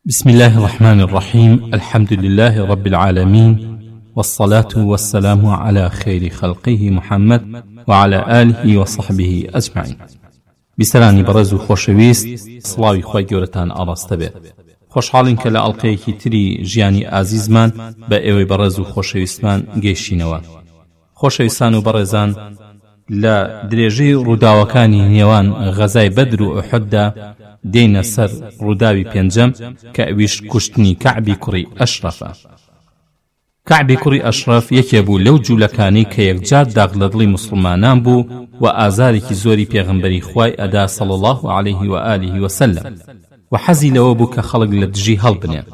بسم الله الرحمن الرحيم. الحمد لله رب العالمين، والصلاة والسلام على خير خلقه محمد وعلى آله وصحبه أجمعين. بسرانی بەڕێز و خۆشەویست، سڵاوی خۆی گەورەتان ئاڕاستە بێت. خۆشحاڵین کە لە ئەڵقەیەکی تری ژیانی ئازیزمان بە ئێوەی بەڕێز و خۆشەویستمان گەیشتینەوە. خۆشەویستان و بەڕێزان، لە درێژەی ڕووداوەکانی نێوان غەزای بەدر و ئوحوددا دێنە سەر ڕووداوی پێنجەم کە ئەویش کوشتنی کەعبی کوڕی ئەشرەفە. کەعبی کوڕی ئەشرەف یەکێ بوو لەو جوولەکانی کە یەکجار داغ لە دڵی موسڵمانان بوو و ئازارێکی زۆری پێغەمبەری خوای ئەدا صلی الله عليه و آله وسلم، و حەزی لەوە بوو کە خەڵک لە دژی هەڵبنێن.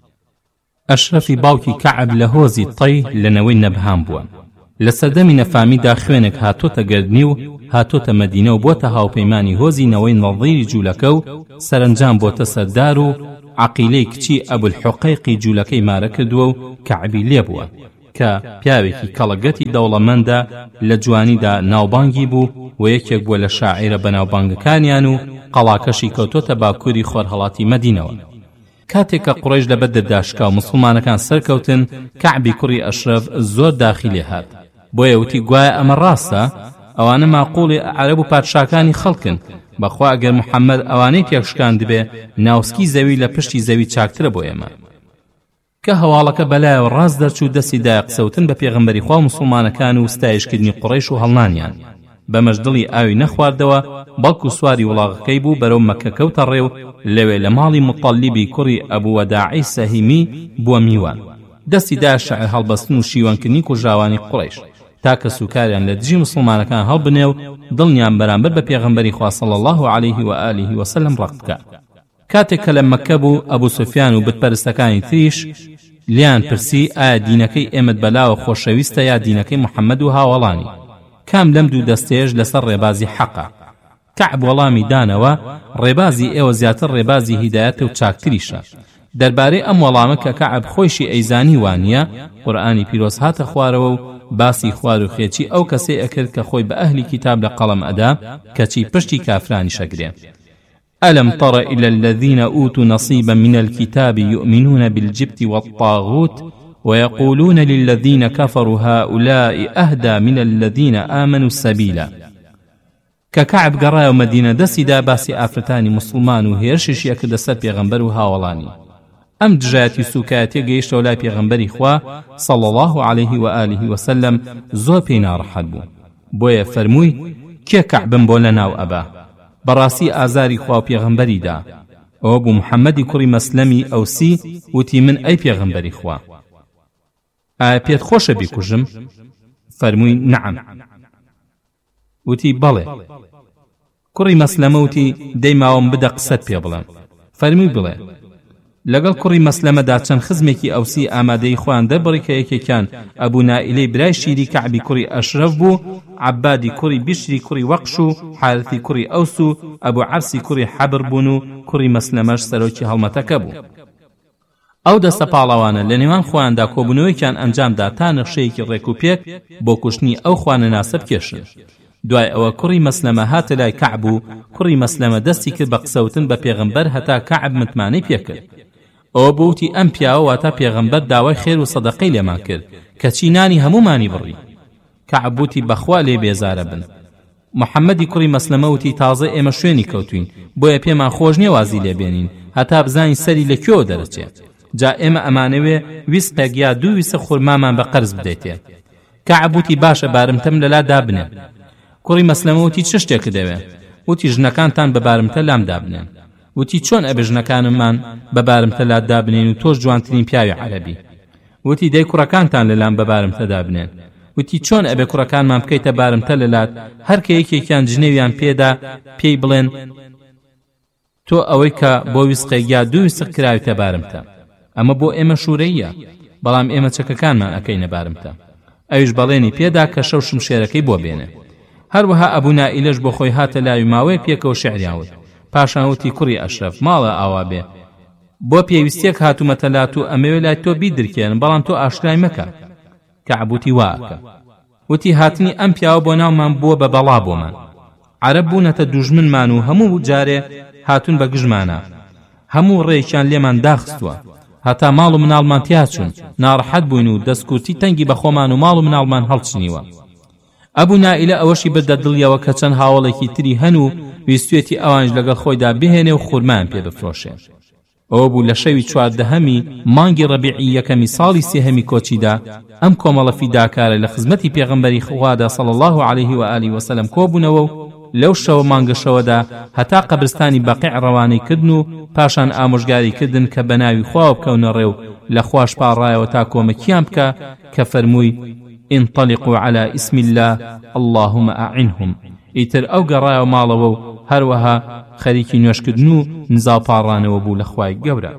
ئەشرەفی باوکی کەعب لە هۆزی تەی لەنەوەی نەبهام بووە. لە سەردەمی نەفامیدا خوێنێک هاتۆتە گەردنی و هاتۆتە مەدینە و بۆتە هاوپەیمانی هۆزی نەوەی نەڵدیری جوولەکە و سەرنجام بۆتە سەردار و عەقیلەی کچی ئەبولحوقەیقی جوولەکەی مارە کردووە و کەعبی لێ بووە کە پیاوێکی کەڵەگەتی دەوڵەمەندە، لە جوانیدا ناوبانگی بوو و یەکێک بووە لە شاعیرە بەناوبانگەکانیان و قەڵاکەشی کەوتۆتە باکووری خۆرهەڵاتی مەدینەوە. کاتێک کە قوڕیش لە بەدرداشکا و مسڵمانەکان سەرکەوتن، کەعبی کوڕی ئەشرەف زۆر داخیلێ هات. بۆیە وتی گوایە ئەمە ڕاستە؟ ئەوانە ماقوڵی عەرەب و پادشاکانی خەڵکن، بەخوا ئەگەر محەممەد ئەوانەی تێکشکاند بێ، ناوسکی زەوی لە پشتی زەوی چاکترە بۆ ئێمە. کە هەواڵەکە بەلایەوە ڕاست دەرچوو، دەستی دایە قسەوتن بە پێغەمبەری خوا و مسڵمانەکان و ستایشکردنی قوڕیش و هەڵنانیان. بەمەشدڵی ئاوی نەخواردەوە، بەڵکو سواری وڵاغەکەی بوو بەرەو مەککە کەوتە ڕێو. لەوێ لە ماڵی مطەلیبی کوڕی ئەبووەداعی سەهیمی بووە میوان. دەستی دا شەعر هەڵبەستن و شیوانکردنی کوژاوانی قوڕیش تا کە سوکاریان لە دژی مسڵمانەکان هەڵبنێ و دڵنیان بەرامبەر بە پێغەمبەری خوا صلی الله عليه و آله وسلم ڕەق بکە. کاتێک کە لە مەککە بوو، ئەبوو سوفیان و بتپەرستەکانی تریش لیان پرسی ئایا دینەکەی ئێمەت بەلاوە خۆشەویستە یا دینەکەی محەممەد و هاوڵانی؟ کام لەم دوو دەستەیەش لەسەر ڕێبازی حەقە؟ کەعب وەڵامی دانەوە، ڕێبازی ئێوە زیاتر ڕێبازی هیدایەتە و چاکتریشە. دەربارەی ئەم وەڵامە کە کەعب خۆیشی ئەیزانی وانە، قورئانی پیرۆز هاتە خوارەوە و باسی خوار و خێچی ئەو کەسەی ئەکرد کە خۆی بە ئەهلی کتاب لە قەڵەم ئەدا، کەچی پشتی کافرانی شەگرێ. ألم تر إلى الذين أوتوا نصيبا من الكتاب يؤمنون بالجبت والطاغوت ويقولون للذين كفروا هؤلاء أهدى من الذين آمنوا سبيلا. ككعب قراء مدينة دسدا باسی ئافرەتانی مسلمان و هێرشیش یەکردە سەر پێغەمبەر و هاوڵانی. ئەم دژایەتی سوکایەتیە گەیشتەوە لای پێغەمبەری خوا صلی الله عليه و آله وسلم، زۆر پێی ناڕەحەت بوو. بۆیە فەرمووی کێ کەعبم بۆ لەناو ئەبا؟ بەڕاستی ئازاری خوا و پێغەمبەریدا. ئەوە بوو محەممەدی کوڕی مەسلەمی ئەوسی، وتی من ئەی پێغەمبەری خوا، ئایا پێت خۆشە بیکوژم؟ فەرمووی نەعەم. وتی بەڵێ. کوڕی مەسلەمە وتی دەی ماوەم بدە قسەت پێ بڵێم. فەرمووی بڵێ. لەگەڵ کوڕی مەسلەمەدا چەند خزمێکی ئەوسی ئامادەی خۆیان دەربڕی کە یەکێکیان ئەبوو نائیلەی برای شیری کەعبی کوڕی ئەشرەف بوو، عەبادی کوڕی بیشری کوڕی وەقش و حارثی کوڕی ئەوس و ئەبوو عەرسی کوڕی حەبر بوون و کوڕی مەسلەمەش سەرۆکی هەڵمەتەکە بوو. ئەو دەستە پاڵەوانە لە نێوان خۆیاندا کۆبوونەوەیکیان ئەنجامدا تا نەخشەیەکی ڕێک و پێک بۆ کوشتنی ئەو خوانە ناسە بکێشن. دوای ئەوە کوڕی مەسلەمە هاتە لای کەعب و کوڕی مەسلەمە دەستی کرد بە قسەوتن بە پێغەمبەر هەتا کەعب متمانەی پێکرد. ئەوە بوتی ئەم پیاوە واتە پێغەمبەر داوای خێر و سەدەقەی لێمان کرد کەچی نانی هەمومانی بڕی. کەعب وتی بەخوا لێ بێزارە بن. محەممەدی کوڕی مەسلەمە وتی تازە ئێمە شوێنی کەوتوین، بۆیە پێمان خۆش نییە وازی لێ بێنین هەتا بزانین سەری لەکوێوە دەرەچێت. جا ئێمە ئەمانەوێ ویسقێک یا دوو ویسە خورمامان بە قەرز بدەیتێ. کەعب وتی باشە، بارمتەم لەلا دابنێ. کوڕی مەسلەمە وتی چ شتێکت دەوێ؟ وتی ژنەکانتان بە بارمتە لام دابنێن. وتی چۆن ئەبێ ژنەکانمان بە بارمتە لات دابنێن و تۆش جوانترین پیاوی عەرەبی؟ وتی دەی کوڕەکانتان لەلام بە بارمتە دابنێن. وتی چۆن ئەبێ کوڕەکانمان بکەیتە بارمتە لەلات، هەر کە یەکێکیان جنێویان پێدا پێی بڵێن تۆ ئەوەی کە بۆ ویسقێک یا دوو ویسق کراویتە بارمتە. ئەمە بۆ ئێمە شوورەیە، بەڵام ئێمە چەکەکانمان ئەکەینە بارمتە. ئەویش بەڵێنی پێدا کە شەو شمشێرەکەی بۆ بێنێ. هەروەها ئەبوو نائیلەش بۆ خۆی هاتە لای ماوەیە پێکەوە شێعریاوت. پاشان وتی کوڕی ئەشرەف، ماڵە ئاوا بێ، بۆ پێویستێک هاتومەتە لات و ئەمەوێ لای تۆ بیدرکێن، بەڵام تۆ ئاشکرای مەکە. کەعب وتی واکە. وتی هاتنی ئەم پیاوە بۆ ناومان بووە بە بەڵا بۆمان. عەرەب بوونەتە دوژمنمان و هەموو جارێ هاتون بە گژمانە. هەموو ڕێیان لێمان داخستووە هەتا ماڵ و مناڵمان تیا چوون ناڕەحەت بووین و دەستکورتی تەنگی بە خۆمان و ماڵ و مناڵمان هەڵچنیوە ئەبوو نائیلە ئەوەشی بردە دڵیەوە کە چەند هاوڵێکی تری هەن و ویستوێتی ئەوانش لەگەڵ خۆیدا بهێنێ و خورمان پێ بفرۆشێ ئەوە بوو لە شەوی 14 مانگی ڕەبیعی یەکەمی ساڵی سێهەمی کۆچیدا ئەم کۆمەڵە فیداکارە لە خزمەتی پێغەمبەری خوادا صلی الله عليه و آله وسلم کۆبوونەوە و لەو شەوە مانگەشەوەدا هەتا قەبرستانی بەقیع ڕەوانەی کردن و پاشان ئامۆژگاری کردن کە بە ناوی خوا بکەونە ڕێو لە خوش پاڕایەوە تا کۆمەکیان بکە کە فەرمووی انطلقوا على اسم الله اللهم أعنهم ئیتر ئەو گەڕایەوە ماڵەوە و هەروەها خەریکی نوێشکردن و نزاو پاڕانەوە بوو لە خوای گەورە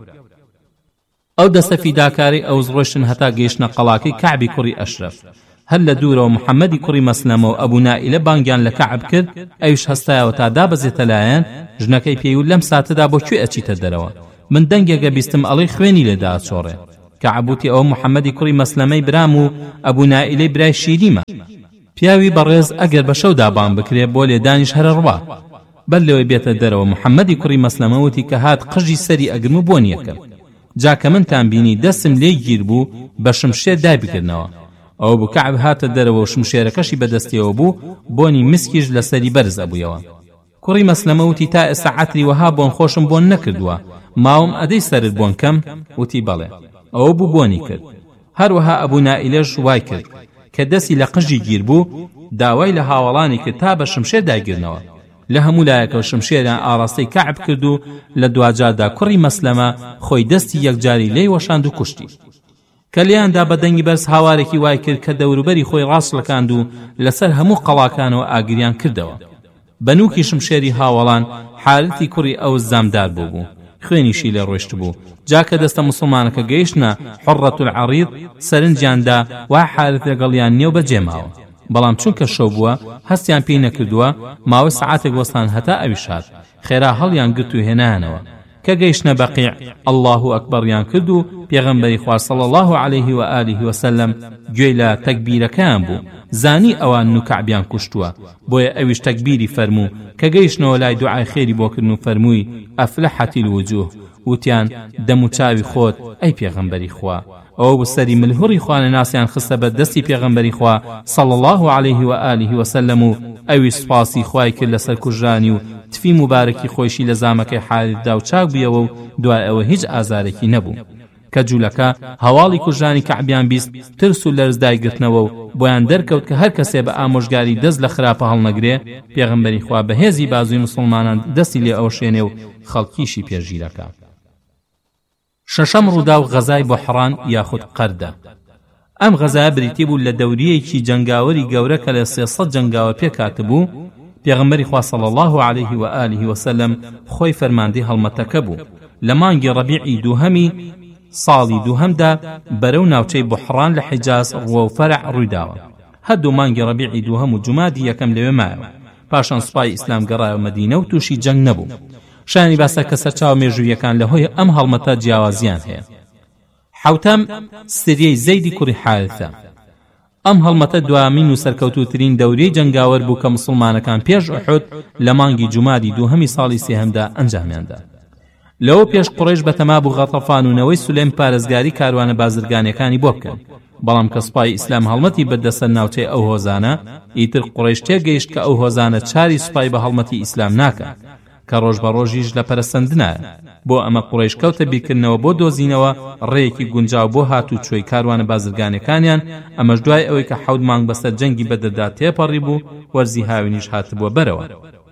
ئەو دەستە فیداکاری ئەوز ڕۆشتن هەتا گەیشتنە قەڵاکەی کەعبی کوڕی ئەشرەف هەر لە دوورەوە محەممەدی کوڕی مەسلەمە و ئەبوو نائیلە بانگیان لە کەعب کرد ئەویش هەستایەوە تا دابەزێتە لایەن ژنەکەی پێیوت لەم ساتەدا بۆکوێ ئەچیتە دەرەوە من دەنگێکە بیستم ئەڵێ خوێنی لێدا ئەچۆڕێ کەعبوتی ئەوە محەممەدی کوڕی مەسلەمەی برام و ئەبوو نائیلەی برای شیریمە پیاوی بەڕێز ئەگەر بە شەودا بان بکرێ بۆ لێدانیش هەرە ڕوا بەر لەوەی بێتە دەرەوە محەممەدی کوڕی مەسلەمەوتی کە هات قژی سەری ئەگرم و بۆن یەکەم جاکە منتان بینی دەستم لێ گیر بوو بە شمشێر دابکردنەوە ئەو بوو کەعب هاتە دەرەوە و شمشێرەکەشی بەدەستیەوە بوو بۆنی مسکیش لەسەری بەرز ئەبوویەوە کوڕی مەسلەمەوتی تا ئێستا عەتری وەها بۆن خۆشم بۆن نەکردووە ماوم ئەدەی سەرت بۆن کەم وتی بەڵێ ئەوە بوو بۆنی کرد هەروەها ئەبوو نائیلەش وای کرد کە دەستی لە قژی گیر بوو داوای لە هاوڵانی کرد تا بە شمشێر داگیرنەوە لە هەموو لایەکەوە شمشێریان ئاڕاستەی کەعب کرد و لە دوجاردا کوڕی مەسلەمە خۆی دەستی یەکجاری لێی وەشاند و کوشتی کە لیاندا بە دەنگی بەرز هاوارێکی وای کرد کە دەوروبەری خۆی ڕاستڵکاند و لەسەر هەموو قەڵاکانەوە ئاگریان کردەوە بەنووکی شمشێری هاوڵان حالەتی کوڕی ئەو زامدار بوو خوێنیشی لێ ڕۆیشت بوو جاکە دەستە مسلمانەکە گەیشتنە حڕەت العەریض سەرنجیاندا وا حالەت لەگەڵیان نییە و بەجێماوە بەڵام چونکە شەو بووە هەستیان پێی نەکردووە ماوەی سەعاتێک وەستان هەتا ئەویش هات خێرا هەڵیان گرت و هێنانەوە کە گەیشتنە بەقیع الله ئەکبەریان کرد و پێغەمبەری خوا صلی الله عليه و آله وسلم گوێی لە تەکبیرەکەیان بوو زانی ئەوان نوکعبیان کوشتووە بۆیە ئەویش تەکبیری فەرموو کە گەیشتنەوە لای دوعای خێری بۆکردن و فەرمووی ئەفلەحەتی الوجوه وتیان دەم و چاوی خۆت ئەی پێغەمبەری خوا ئەوە بوو سەری ملهوڕی خوانە ناسیان خستە بە دەستی پێغەمبەری خوا صلی الله عليه و آله وسلم و ئەوی سوپاسی خوای کرد لەسەر کوژرانی و تفی مبارەکی خۆشی لە زامەکەی حالتدا و چاک بوویەوە و دوای ئەوە هیچ ئازارێکی نەبوو کە جوولەکە هەواڵی کوژرانی کەعبیان بیست ترس و لەرز دایگرتنەوە و بۆیان دەرکەوت کە هەر کەسێ بە ئامۆژگاری دەست لە خراپە هەڵنەگرێ پێغەمبەری خوا بەهێزی بازووی مسلمانان دەستی لێ ئەوشێنێ و خەڵکیشی پێژیرەکە شەشەم ڕوودا و غەزای بوحران یاخود قەردە ئەم غەزایە بریتی بوو لە دەوریەکی جەنگاوەری گەورە کە لە 300 جەنگاوە پێکاتبوو پێغەمبەری خوا صلی الله عليه و آله وسلم خۆی فەرماندەی هەڵمەتەکە بوو لە مانگی ڕەبیعی دووهەمی ساڵی دووهەمدا بەرەو ناوچەی بوحران لە حیجاز ڕوە و فەرع ڕوویداوە هەردوو مانگی ڕەبیعی دووهەم و جومادی یەکەم لەوێ مایەوە پاشان سوپای ئیسلام گەڕایەوە مەدینە و تووشی جەنگ نەبوو شانی باسە کە سەرچاو مێژوویەکان لە هۆی ئەم هەڵمەتە جیاوازیان هەیە حەوتەم سریەی زەیدی کوڕی حارثە ئەم هەڵمەتە دوامین و سەرکەوتووترین دەورەی جەنگاوەر بوو کە مسلمانەکان پێش ئوحود لە مانگی جومادی دووهەمی ساڵی سێهەمدا ئەنجامیاندا لەوە پێش قوڕیش بەتەما بوو غەتەفان و نەوەی سولەیم پارێزگاری کاروانە بازرگانیەکانی بۆ بکەن بەڵام کە سوپای ئیسلام هەڵمەتی بەردەسەر ناوچەی ئەو هۆزانە ئیتر قوڕیش تێگەیشت کە ئەو هۆزانە چاری سوپای بە هەڵمەتی ئیسلام ناکەن کە ڕۆژ بە ڕۆژیش لە پەرەسەندنایە بۆ ئەمە قوڕیش کەوتە بیرکردنەوە بۆ دۆزینەوە ڕێیەکی گونجاو بۆ هاتوو چۆی کاروانە بازرگانەکانیان ئەمەش دوای ئەوەی کە 7 مانگ بەسەر جەنگی بەدردا تێپەڕی بوو وەرزی هاوینیش هاتبووە بەرەوە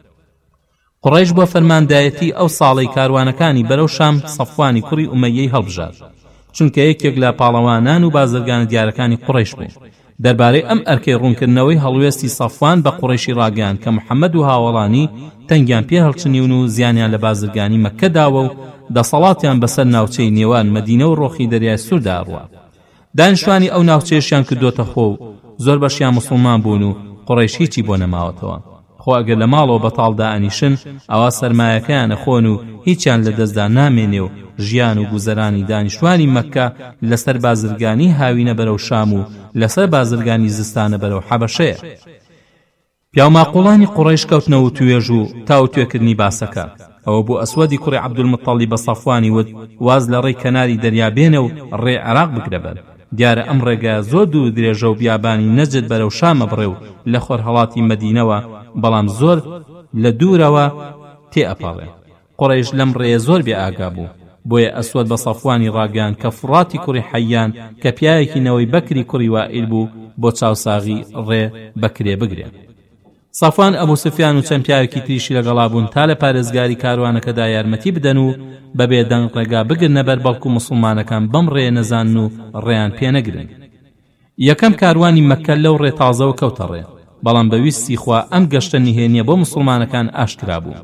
قوڕیش بۆ فەرماندایەتی ئەو ساڵەی کاروانەکانی بەرەو شام سەفوانی کوڕی ئومەیەی هەڵبژار چونکە یەکێک لە پاڵەوانان و بازرگانە دیارەکانی قوڕیش بوو دەربارەی ئەم ئەرکەی ڕوونکردنەوەی هەڵوێستی سەفوان بە قوڕیشی ڕاگەیان کە محەممەد و هاوڵانی تەنگیان پێ هەڵچنیون و زیانیان لە بازرگانی مەککەداوە و دەسەڵاتیان بەسەر ناوچەی نێوان مەدینە و ڕۆخی دەریای سووردا ڕوا دانیشتوانی ئەو ناوچەیەشیان کردوتە خۆ و زۆر بەشیان مسلمان بوون و قوڕیش هیچی بۆ نەماوەتەوە خۆ ئەگەر لە ماڵەوە بەتاڵدا ئەنیشن ئەوا سەرمایەکەیانە خۆن و هیچیان لە دەستدا نامێنێ و ژیان و گوزەرانی دانیشتوانی مەککە لەسەر بازرگانی هاوینە بەرەو شام و لەسەر بازرگانی زستانە بەرەو حەبەشەیە پیاماقوڵانی قوڕیش کەوتنەوە توێژ و تاوتوێکردنی باسەکە ئەوە بۆ ئەسوەدی کوڕی عەبدولمەتەڵیب بە سەفوانی وت واز لە ڕێی کەناری دەریا بێنە و ڕێ عێراق بگرە بەر دیارە ئەم ڕێگە زۆر دوور درێژە و بیابانی نەجد بەرەو شامە بڕێ و لە خۆرهەڵاتی مەدینەوە بەڵام زۆر لە دوورەوە تێئەپەڕێ قوڕیش لەم ڕێیە زۆر بێ ئاگا بوو بۆیە ئەسوەد بە سەفوانی ڕاگەیاند کە فڕاتی کوڕی حەیان کە پیاوێکی نەوەی بەکری کوڕی وائیل بوو بۆ چاوساغی ڕێ بەکرێ بگرێ سەفوان ئەبوو سفیان و چەند پیاوێکی تریشی لەگەڵا بوون تا لە پارێزگاری کاروانەکەدا یارمەتی بدەن و بەبێ دەنگ ڕێگا بگرنە بەر بەڵکو موسڵمانەکان بەم ڕێ نەزانن و ڕێیان پێ نەگرن یەکەم کاروانی مەککە لەو ڕێ تازەوە کەوتە ڕێ بەڵام بەویستی خوا ئەم گەشتە نهێنیە بۆ موسڵمانەکان ئاشکرا بوو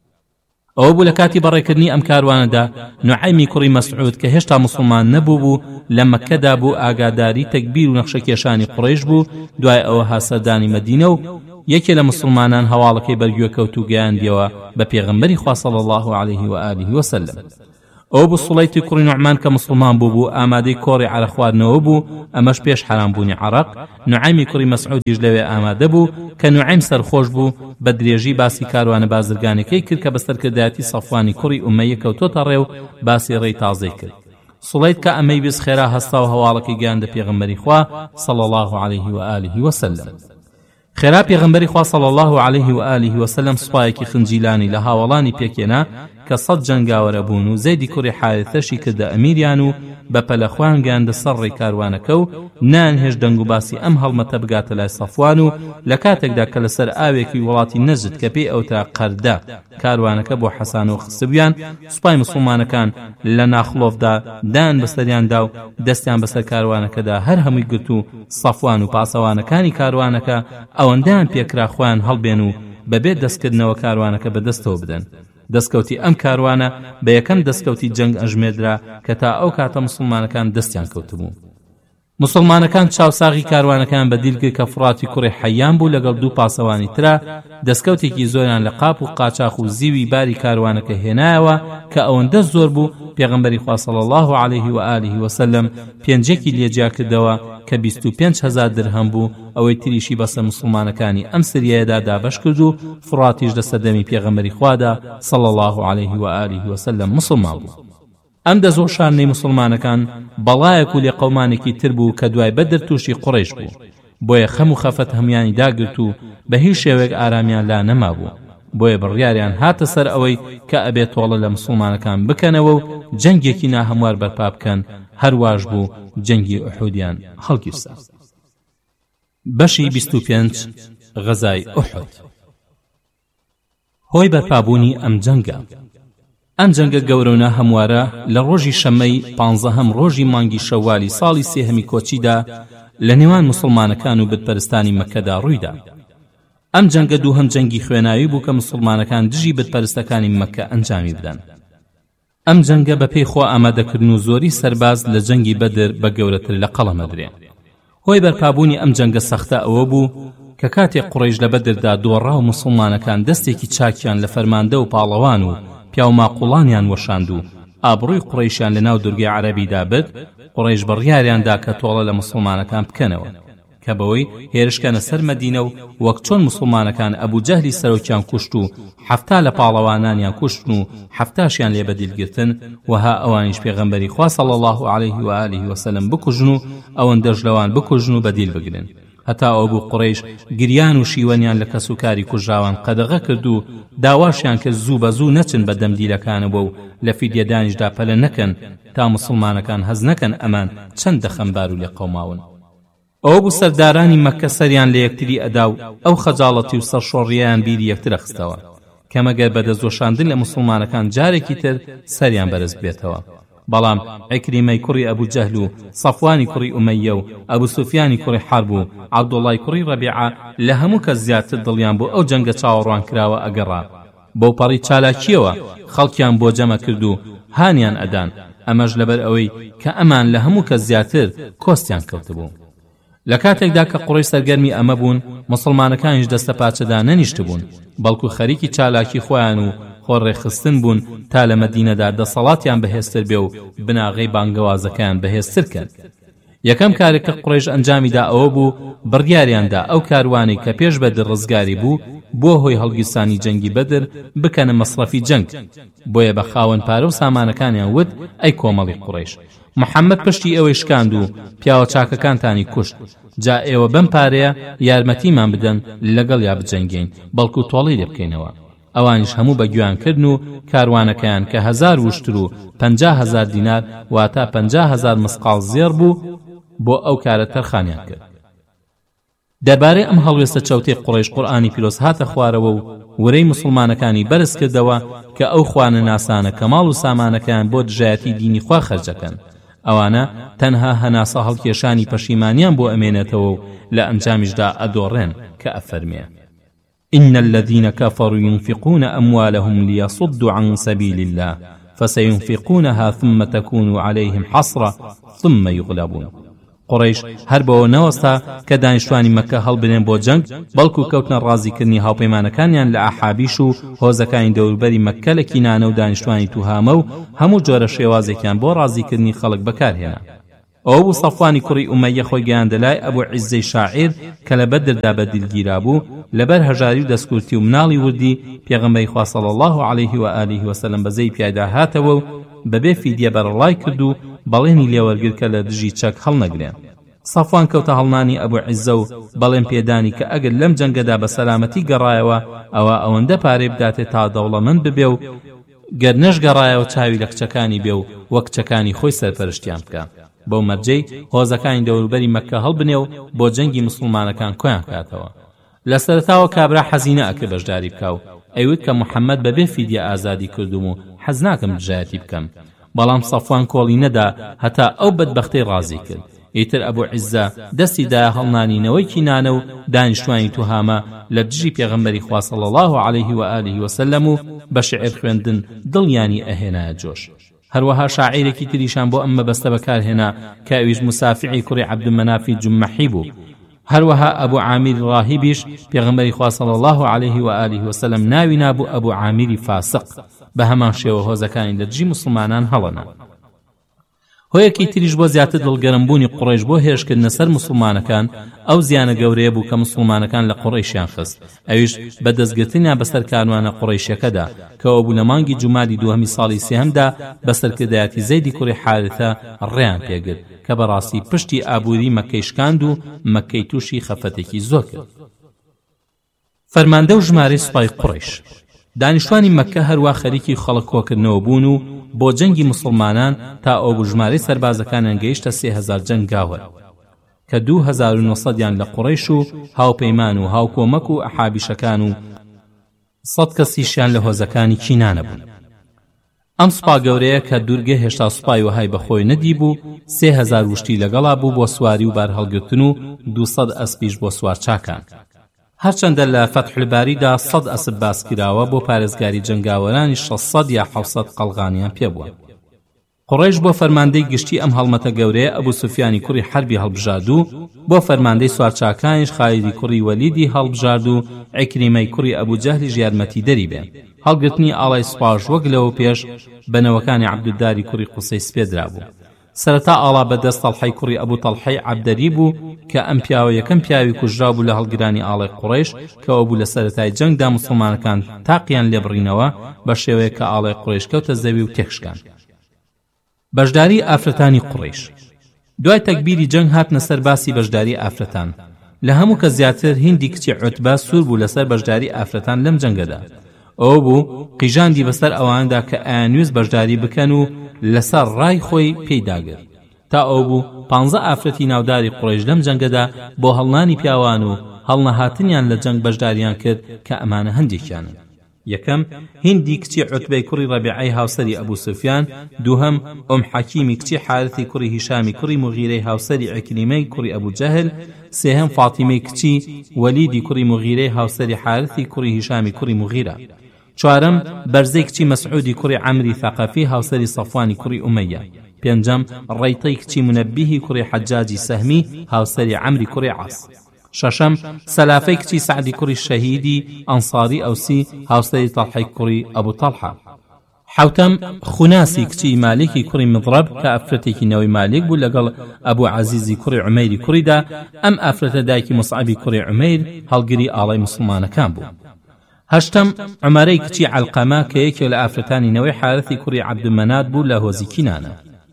ئەوە بوو لە کاتی بەڕێکردنی ئەم کاروانەدا نوعایمی کوڕی مەسعود کە هێشتا موسڵمان نەبوو بوو لە مەککەدا بوو ئاگاداری تەکبیر و نەخشەکێشانی قوڕیش بوو دوای ئەوە هاسەردانی مەدینە و یەکێ لە مسلمانان هەواڵەکەی بەرگوێ کەوت و گەیاندیەوە بە پێغەمبەری خوا صلی الله عليه و آله وسلم ئەو بوو سوڵەیتی کوڕی نوعمان کە مسلمان بوو ئامادەی کۆڕی عەرە خواردنەوە بوو ئەمەش پێش حرامبوونی عەرەق نوعایمی کوڕی مەسعودیش لەوێ ئامادە بوو کە نوعایم سەرخۆش بوو بە درێژی باسی کاروانە بازرگانەکەی کرد کە بە سەرکردایەتی سەفوانی کوڕی ئومەیە کەوتۆتە ڕێ و باسی ڕێی تازەی کرد سوڵەیت کە ئەمەی بیست خێرا هەستا و هەواڵەکەی گەیاندە پێغەمبەری خوا صلی الله عليه و آله وسلم خێرا پێغەمبەری خوا صلی الله عليه و آله وسلم سوپایەکی خنجیلانی لە هاوڵانی پێکێنا کە 100 جەنگاوەرە بوون و زەیدی کوڕی حارثەشی کردە ئەمیریان و بە پەلەخوان گەیاندە سەر ڕێی کاروانەکە و نانهێش دەنگ و باسی ئەم هەڵمەتە بگاتە لای سەفوان و لە کاتێکدا کە لەسەر ئاوێکی وڵاتی نەجد کە پێی ئەوترا قەردە کاروانەکە بۆ حەسانەوە خستبوویان سوپای مسلمانەکان لە ناخلۆفدا دان بەسەریاندا و دەستیان بەسەر کاروانەکەدا هەر هەمووی گرت و سەفوان و پاسەوانەکانی کاروانەکە ئەوەندەیان پێکرا خۆیان هەڵبێن و بەبێ دەستکردنەوە کاروانەکە بەدەستەوە بدەن دەستکەوتی ئەم کاروانە بە یەکەم دەستکەوتی جەنگ ئەژمێدرا کە تا ئەو کاتە مسلمانەکان دەستیان کەوتبوو مسلمانەکان چاوساغی کاروانەکان بەدیلگرت کە فڕاتی کوڕی حەیان بوو لەگەڵ دوو پاسەوانی ترا دەستکەوتێکی زۆریان لە قاپ و قاچاق و زیوی باری کاروانەکە هێنایەوە کە ئەوەندە زۆر بوو پێغەمبەری خوا صلی الله عليه و آله وسلم پێنجێکی لێجیا کردەوە کە 25,000 درهم بوو ئەوەی تریشی بەسەر مسلمانەکانی ئەم سریایەدا دابەش کرد و فڕاتیش لە سەردەمی پێغەمبەری خوادا صلی الله عليه و آله وسلم مسلمان بوو ئەم دەزۆشانەی مسلمانەکان بەڵایەک و لێ قەومانێکی تر بوو کە دوای بەدر تووشی قوڕیش بوو بۆیە خەم و خەفەت هەمویانی داگرت و بە هیچ شێوەیەک ئارامیان لا نەما بوو بۆیە بڕیاریان هاتە سەر ئەوەی کە ئەبێت تۆڵە لە مسلمانەکان بکەنەوە و جەنگێکی ناهەموار بەرپا بکەن هەرواش بوو جەنگی ئوحودیان هەڵگیرسا بەشی 25 غەزای ئوحود هۆی بەرپابوونی ئەم جەنگە ئەم جەنگە گەورەونە هەموارە لە ڕۆژی شەمەی 15هەم ڕۆژی مانگی شەوالی ساڵی سێهەمی کۆچیدا لە نێوان مسلمانەکان و بتپەرستانی مەککەدا ڕوویدا ئەم جەنگە دووهەم جەنگی خوێناوی بوو کە مسلمانەکان دژی بتپەرستەکانی مەککە ئەنجامی بدەن ئەم جەنگە بە پێی خۆ ئامادەکردن و زۆری سەرباز لە جەنگی بەدر بە گەورەتر لە قەڵەمەدرێن هۆی بەرپابوونی ئەم جەنگە سەختە ئەوە بوو کە کاتێک قوڕیش لە بەدردا دۆڕا و مسلمانەکان دەستێکی چاکیان لە فەرماندە و پاڵەوان و پیاوماقوڵانیان وەشاند و ئابڕووی قوڕیشیان لە ناو دورگەی عەرەبیدا برد قوڕیش بڕیاریاندا کە تۆڵە لە مسلمانەکان بکەنەوە کە بەوەی هێرشکەنە سەر مەدینە و وەک چۆن مسلمانەکان ئەبوو جەهلی سەرۆکیان کوشت و 70 لە پاڵەوانانیان کوشتن و 70شیان لێ بەدیلگرتن وها ئەوانیش پێغەمبەری خوا صلی الله عليه و آله وسلم بکوژن و ئەوەندەش لەوان بکوژن و بەدیل بگرن هەتا ئەو بوو قوڕیش گریان و شیوەنیان لە کەسوکاری کوژراوان قەدەغە کرد و داواشیان کە زوو بە زوو نەچن بە دەمدیلەکانەوە و لە فیدیەدانیشدا پەلە نەکەن تا مسلمانەکان هەز نەکەن ئەمان چەندە خەمبار و لێ قەوماون ئەوە بوو سەردارانی مەککە سەریان لە یەکتری ئەدا و ئەو خەجاڵەتی و سەرشۆڕیان بیری یەکترە خستەوە کە مەگەر بەدەستۆشاندن لە مسلمانەکان جارێکی تر سەریان بەرز بێتەوە بەڵام عیکریمەی کوڕی ئەبوو جەهل و سەفوانی کوڕی ئومەیە و ئەبوو سوفیانی کوڕی حەرب و عەبدوڵای کوڕی ڕەبیعە لە هەموو کەس زیاتر دڵیان بۆ ئەو جەنگە چاوەڕوان کراوە ئەگەڕا بەو پەڕی چالاکیەوە خەڵکیان بۆ جەمە کرد و هانیان ئەدان ئەمەش لەبەر ئەوەی کە ئەمان لە هەموو کەس زیاتر کۆستیان کەوتبوو لە کاتێکدا کە قوڕیش سەرگەرمی ئەمە بوون مسلمانەکانیش دەستە پاچەدا نەنیشت بوون بەڵکو خەریکی چالاکی خۆیان و خۆڕێخستن بوون تا لە مەدینەدا دەسەڵاتیان بەهێزتر بێ و بناغەی بانگەوازەکەیان بەهێزتر کرد یەکەم کارێک کە قوڕیش ئەنجامیدا ئەوە بوو بڕیاریاندا ئەو کاروانەی کە پێش بەدر ڕزگاری بوو بۆ هۆی هەڵگیرسانی جەنگی بەدر بکەنە مەسرەفی جەنگ. بۆیە بە خاوەن پارە و سامانەکانیان وت ئەی کۆمەڵی قوڕیش، محەممەد پشتی ئەوەی شکاند و پیاوە چاکەکانتانی کوشت، جا ئێوە بەم پارەیە یارمەتیمان بدەن لەگەڵ یا بجەنگین بەڵکو تۆڵی لێ بکەینەوە. ئەوانیش هەموو بەگویانکردن و کاروانەکەیان کە 1000 وشتر و 50,000 دینار واتە 50,000 مسقال زێر بوو بۆ ئەو کارە تەرخانیان کرد. دەربارەی ئەم هەڵوێستە چەوتەی قوڕیش قورئانی پیرۆز هاتە خوارەوە و وەرەی مسلمانەکانی بەرز کردەوە کە ئەو خوانە ناسانە کەماڵ و سامانەکەیان بۆ دژایەتی دینی خوا خەرجەکەن. ئەوانە تەنها هەناسە هەڵکێشانی پەشیمانیان بۆ ئەمێنێتەوە و لە ئەنجامیشدا ئەدۆڕێن کە ئەفەرمێ إن الذين كفروا ينفقون أموالهم ليصدوا عن سبيل الله فسينفقونها ثم تكون عليهم حسرة ثم يغلبون. قڕیش هەر بەوە نەوەستا کە دانیشتوانی مەکە هەڵبنێن بۆ جەنگ، بەڵکو کەوتنە ڕازیکردنی هاوپەیمانەکانیان لە ئەحابیش و هۆزەکانی دەوروبەری مەککە لە کینانە و دانیشتوانی توهامە و هەموو جۆرە شێوازێکیان بۆ ڕازیکردنی خەڵک بەکارهێنا. ئەوە بوو سەفوانی کوڕی ئومەیە خۆی گەیاندە لای ئەبوو عیزەی شاعیر کە لە بەدردا بەدیلگیرا بوو لەبەر هەژاری و دەستکورتی و مناڵی وردی پێغەمبەری خوا صلی الله علیه و آله و سلم بەزەی پیادا هاتەوە و بەبێ فیدیە بەرەڵای کرد و بەڵێنی لێوەرگر کە لە دژی چەک هەڵنەگرێن. سەفوان کەوتە هەڵنانی ئەبوو عیزە و بەڵێن پێدانی کە ئەگەر لەم جەنگەدا بە سەلامەتی گەڕایەوە ئەوە ئەوەندە پارەی بداتێت تا دەوڵەمەند ببێ و گەر نەشگەڕایەوە چاوی لە کچەکانی بێ و وەک کچەکانی خۆی سەرپەرشتیان بکە. بەو مەرجەی هۆزەکانی دەوروبەری مەککە هەڵبنێ و بۆ جەنگی مسلمانەکان کۆیان کاتەوە. لە سەرەتاوە کابرا حەزینە ئەکە بەشداری بکە و ئەیوت کە محەممەد بەبێ فیدیە ئازادی کردوم و حەز ناکەم دژایەتی بکەم. بەڵام سەفوان کۆڵی نەدا هەتا ئەو بەدبەختەی ڕازی کرد. ئیتر ئەبوو عیزە دەستی دایە هەڵنانینەوەی کینانە و دانیشتوانی توهامە لە دژی پێغەمبەری خوا صلی الله علیه و آله و سلم و بە شعر خوێندن دڵیانی ئەهێنایە جۆش. هەروەها شاعیرێکی تریشان بۆ ئەم مەبەستە بەکارهێنا کە ئەویش مسافعی کوڕی عەبدولمەنافی جومەحی بوو. هەروەها ئەبوو عامری ڕاهیبیش پێغەمبەری خوا صلی الله علیه و آله و سلم ناوی نابوو ئەبوو عامری فاسق. بە هەمان شێوە هۆزەکانی لە دژی مسلمانان هەڵەنا. هۆیەکی تریش بۆ زیاتر دڵگەرمبوونی قوڕیش بۆ هێرشکردنە سەر مسلمانەکان ئەو زیانە گەورەیە بوو کە مسلمانەکان لە قوڕیشیان خست. ئەویش بە دەستگرتنیان بەسەر کاروانە قوڕیشەکەدا کەەوە بوو لە مانگی جومادی دووهەمی ساڵی سێهەمدا بەسەرکردایەتی زەیدی کوڕی حارثە ڕێیان پێگرت کە بەڕاستی پشتی ئابووری مەکەی شکاند و مەکەی تووشی خەفەتێکی زۆر کرد. فەرماندە و ژمارەی سوپای قوڕیش دانیشتوانی مەککە هەروە خەریکی خەڵک کۆکردنەوە بوون و بۆ جەنگی مسلمانان تا ئەو بژمارەی سەربازەکانیان گەیشتە 3000 جەنگاوەر کە 2900یان لە قوڕیش و هاوپەیمان و هاوکۆمەک و ئەحابیشەکان و 100 کەسیشیان لە هۆزەکانی کینانە بوون. ئەم سوپا گەورەیە کە دوورگە هێشتا سوپای وهای بەخۆی نەدی بوو 3000 وشتی لەگەڵا بوو بۆ سواری و بار هەڵگرتن و 200 ئەسپیش بۆ سوار چاکان. هەرچەندە لە فەتح الباریدا 100 ئەسپ باسکراوە بۆ پارێزگاری جەنگاوەرانی 600 یا 700 قەڵغانیان پێبووە. قوڕیش بۆ فەرماندەی گشتی ئەم هەڵمەتە گەورەیە ئەبوو سوفیانی کوڕی حەربی هەڵبژارد و بۆ فەرماندەی سوارچاکانیش خالیدی کوڕی وەلیدی هەڵبژارد و عیکریمەی کوڕی ئەبوو جەهلیش یارمەتی دەری بێ. هەڵگرتنی ئاڵای سوپاش وەک لەوە پێش بەنەوەکانی عەبدولداری کوڕی قوسەی سپێدرا بوو. سەرەتا ئاڵا بەدەست تەڵحەی کوڕی ئەبوو تەڵحەی عەبدەری بوو کە ئەم پیاوە یەکەم پیاوی کوژرا بوو لە هەڵگرانی ئاڵای قوڕیش کەەوە بوو لە سەرەتای جەنگدا مسلمانەکان تاقیان لێبڕینەوە بە شێوەیە کە ئاڵای قوڕیش کەوتە زەوی و تێکشکان. بەشداری ئافرەتانی قوڕیش دوای تەکبیری جەنگ هاتنە سەر باسی بەشداری ئافرەتان. لە هەموو کە زیاتر هیندی کچی عوتبە سوور بوو لەسەر بەشداری ئافرەتان لەم جەنگەدا. ئەوە بوو قیژاندی بەسەر ئەواندا کە ئایانویست بەشداری بکەن و لەسەر ڕای خۆی پێیداگرت تا ئەو بوو 15 ئافرەتی ناوداری قوڕیش لەم جەنگەدا بۆ هەڵنانی پیاوان و هەڵنەهاتنیان لە جەنگ بەشداریان کرد کە ئەمانە هەندێکیانن. یەکەم هیندی کچی عوتبەی کوڕی ڕەبیعەی هاوسەری ئەبوو سوفیان، دووهەم حەکیمی کچی حارثی کوڕی هیشامی کوڕی مغیرەی هاوسەری عیکریمەی کوڕی ئەبوو جەهل، سێهەم فاتیمەی کچی وەلیدی کوڕی مغیرەی هاوسەری حارثی کوڕی هیشامی کوڕی مغیرە، چوارەم بەرزەی کچی مەسعودی کوڕی عەمری ثەقەفی هاوسەری سەفوانی کوڕی ئومەیە، پێنجەم ڕەیتەی کچی منەبیهی کوڕی حەجاجی سەهمی هاوسەری عەمری کوڕی عاص، شەشەم سەلافەی کچی سعدی کوڕی شەهیدی ئەنساری ئەوسی هاوسەری تەڵحەی کوڕی ئەبوو تەڵحە، حوتەم خوناسی کچی مالێکی کوڕی مضرب کە ئافرەتێکی نەوەی مالێک بوو لەگەڵ ئەبوو عەزیزی کوڕی عومەیری کوڕیدا ئەم ئافرەتە دایکی مصعبی کوڕی عومەیر هەڵگری ئاڵای مسلمانەکان بوو. هەشتم عومەرەی کچی عەلقەمە کە یەکێک لە ئافرەتانی نەوەی حارثی کوڕی عەبدولمەنات بوو لە هۆزی کینانە.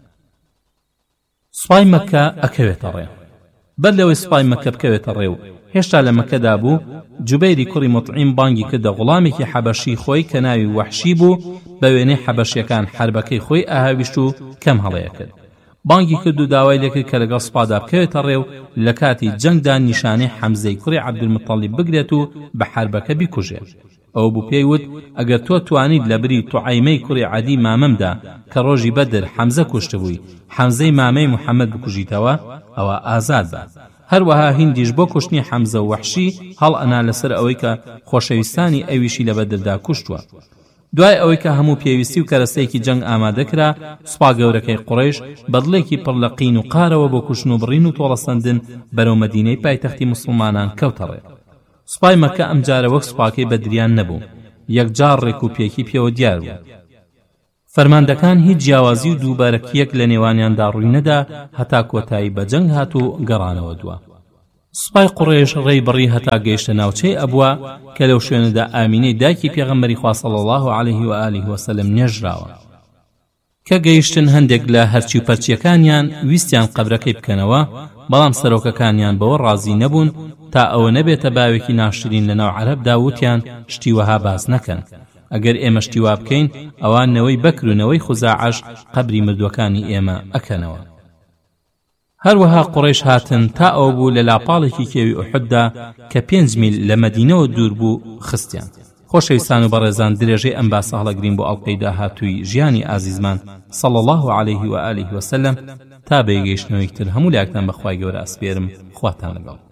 سوپای مەککە ئەکەوێتە ڕێ. بەر لەوەی سوپای مەککە بکەوێتە ڕێ و هێشتا لە مەکەدا بوو، جوبەیری کوڕی مطعیم بانگی کردە غوڵامێکی حەبەشی خۆی کە ناوی وەحشی بوو بە وێنەی حەبەشیەکان حربەکەی خۆی ئاهاویشت و کەم هەڵەیە کرد. بانگی کرد و داوای لێکرد کە لەگەڵ سوپادا بکەوێتە ڕێ و لە کاتی جەنگدا نیشانەی حەمزەی کوڕی عەبدولمەطەلیب بگرێت و بە حربەکە بیکوژێت. ئەو بوو پێی وت ئەگەر تۆ توانیت لە بری توعەیمەی کوڕی عەدی مامەمدا کە ڕۆژی بەدر حەمزە کوشتبووی حەمزەی مامەی موحەممەد بکوژیتەوە ئەوە ئازاد بە. هەروەها هیندیش بۆ کوشتنی حەمزە و وەحشی هەڵ ئەنا لەسەر ئەوەی کە خۆشەویستانی ئەویشی لە بەدردا کوشتووە. دوای ئەوەی کە هەموو پێویستی و کەرەستەیەکی جەنگ ئامادەکرا، سوپا گەورەکەی قوڕەیش بەدڵێکی پڕ لە قین و قارەوە بۆ کوشتن و بڕین و تۆڵەسەندن بەرەو مەدینەی پایتەختی مسلمانان کەوتە ڕێ. سوپای مەککە ئەمجارە وەک سوپاکەی بەدریان نەبوو، یەکجار ڕێک و پێکی پێوە دیار بوو. فەرماندەکان هیچ جیاوازی و دووبارەکیەک لە نێوانیاندا ڕووی نەدا هەتا کۆتایی بە جەنگ هات و گەڕانەوە دووە. سوپای قوڕێش ڕێی بڕی هەتا گەیشتە ناوچەی ئەبووە کە لەو شوێنەدا ئامینەی دایکی پێغەمبەری خوا صلی الله علیه و آله وسلم نێژراوە. کە گەیشتن هەندێک لە هەرچی و پەرچیەکانیان ویستیان قەبرەکەی بکەنەوە، بەڵام سەرۆکەکانیان بەوە ڕازی نەبوون تا ئەوە نەبێتە باوێکی ناشرین لە ناو عەرەبدا وتیان شتی وەها باس نەکەن. ئەگەر ئێمە شتی وا بکەین ئەوانەوەی بەکرونەوەی خوزاعەش قەبری مردوەکانی ئێمە ئەکەنەوە. هەروەها قوڕیش هاتن تا ئەو بوو لە لاپاڵێکی کێوی ئوحوددا کە 5 میل لە مەدینەوە دوور بوو خستیان. خۆشەویستان و بەڕێزان، درێژەی ئەم باسە هەڵەگرین بۆ ئەڵقەی داهاتووی ژیانی ئازیزمان صلی الله علیه و آله وسلم تا بەیگەیشتنەوەی تر هەموو لایەکتان بەخوای گەورە ئەسپێرم. خواتان لەگەڵ.